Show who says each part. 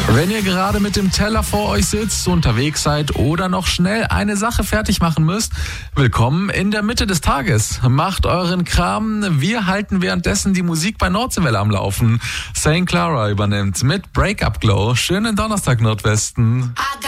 Speaker 1: Wenn ihr gerade mit dem Teller vor euch sitzt, unterwegs seid oder noch schnell eine Sache fertig machen müsst, willkommen in der Mitte des Tages. Macht euren Kram, wir halten währenddessen die Musik bei Nordseewelle am Laufen. St. Clara übernimmt mit Break Up Glow. Schönen Donnerstag, Nordwesten.